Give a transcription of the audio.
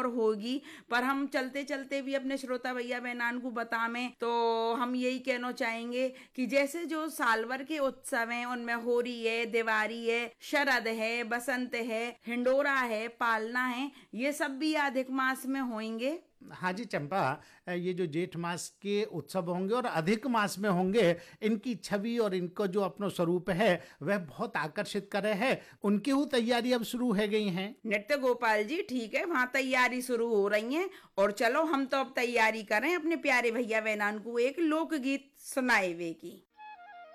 और होगी। पर हम चलते चलते भी अपने श्रोता भैया बहनान को बतावें तो हम यही कहना चाहेंगे कि जैसे जो साल भर के उत्सव हैं उनमें होली है, दिवाली है, शरद है, बसंत है, हिंडोरा है, पालना है, ये सब भी अधिक मास में होंगे। हाँ जी चंपा, ये जो जेठ मास के उत्सव होंगे और अधिक मास में होंगे, इनकी छवि और इनको जो अपना स्वरूप है वह बहुत आकर्षित करे है। उनकी वो तैयारी अब शुरू हो गई हैं। नृत्य गोपाल जी ठीक है, वहाँ तैयारी शुरू हो रही है। और चलो हम तो अब तैयारी करें अपने प्यारे भैया बहनान को एक लोकगीत सुनाए वे की।